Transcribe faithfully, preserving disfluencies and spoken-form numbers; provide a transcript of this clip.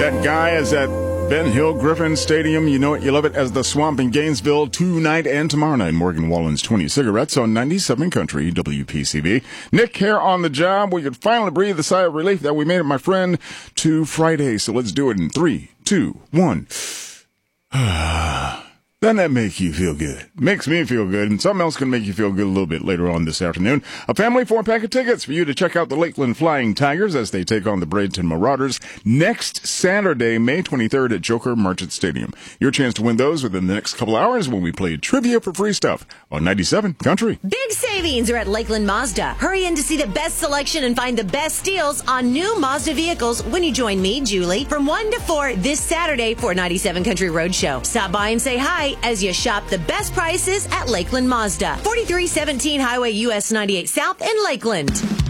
That guy is at Ben Hill Griffin Stadium. You know it, you love it, as the Swamp in Gainesville tonight and tomorrow night. Morgan Wallen's twenty Cigarettes on ninety-seven Country W P C B. Nick here on the job. We could finally breathe a sigh of relief that we made it, my friend, to Friday. So let's do it in three, two, one. Doesn't that make you feel good? Makes me feel good, and something else can make you feel good a little bit later on this afternoon. A family four-pack of tickets for you to check out the Lakeland Flying Tigers as they take on the Bradenton Marauders next Saturday, May twenty-third at Joker Marchant Stadium. Your chance to win those within the next couple hours when we play trivia for free stuff on ninety-seven Country. Big savings are at Lakeland Mazda. Hurry in to see the best selection and find the best deals on new Mazda vehicles when you join me, Julie, from one to four this Saturday for ninety-seven Country Roadshow. Stop by and say hi as you shop the best prices at Lakeland Mazda. forty-three seventeen Highway U S ninety-eight South in Lakeland.